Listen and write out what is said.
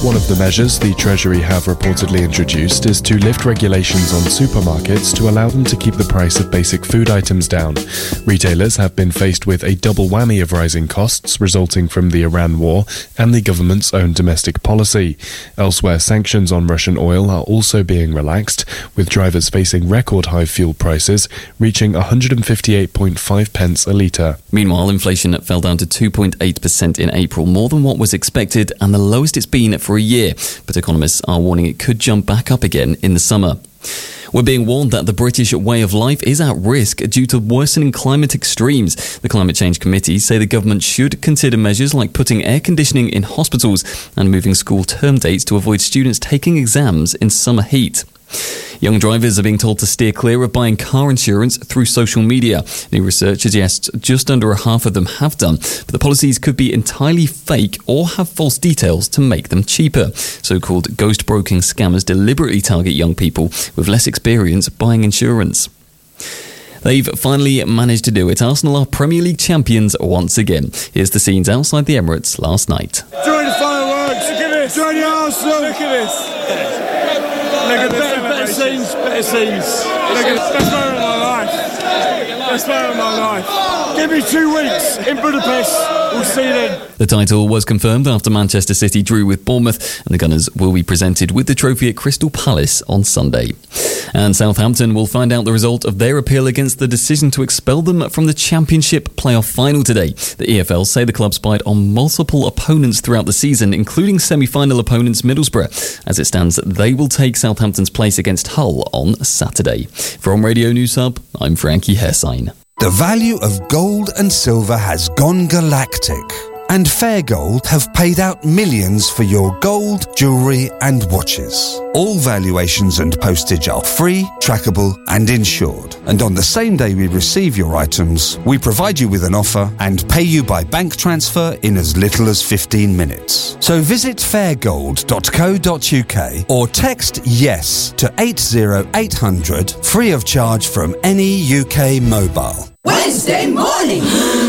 One of the measures the Treasury have reportedly introduced is to lift regulations on supermarkets to allow them to keep the price of basic food items down. Retailers have been faced with a double whammy of rising costs resulting from the Iran war and the government's own domestic policy. Elsewhere, sanctions on Russian oil are also being relaxed, with drivers facing record high fuel prices reaching 158.5 pence a litre. Meanwhile, inflation fell down to 2.8% in April, more than what was expected and the lowest it's been for a year. But economists are warning it could jump back up again in the summer. We're being warned that the British way of life is at risk due to worsening climate extremes. The Climate Change Committee say the government should consider measures like putting air conditioning in hospitals and moving school term dates to avoid students taking exams in summer heat. Young drivers are being told to steer clear of buying car insurance through social media. New research suggests just under half of them have done, but the policies could be entirely fake or have false details to make them cheaper. So-called ghost broking scammers deliberately target young people with less experience buying insurance. They've finally managed to do it. Arsenal are Premier League champions once again. Here's the scenes outside the Emirates last night. Join the fireworks! Look at this! Join the Arsenal! Look at this! Look at this! Better scenes! Look at this! Best moment of my life! Best moment of my life! Give me 2 weeks in Budapest. We'll see then. The title was confirmed after Manchester City drew with Bournemouth, and the Gunners will be presented with the trophy at Crystal Palace on Sunday. And Southampton will find out the result of their appeal against the decision to expel them from the Championship playoff final today. The EFL say the club spied on multiple opponents throughout the season, including semi-final opponents Middlesbrough. As it stands, they will take Southampton's place against Hull on Saturday. From Radio News Hub, I'm Frankie Hessine. The value of gold and silver has gone galactic, and Fair Gold have paid out millions for your gold, jewellery and watches. All valuations and postage are free, trackable and insured. And on the same day we receive your items, we provide you with an offer and pay you by bank transfer in as little as 15 minutes. So visit fairgold.co.uk or text YES to 80800 free of charge from any UK mobile. Wednesday morning.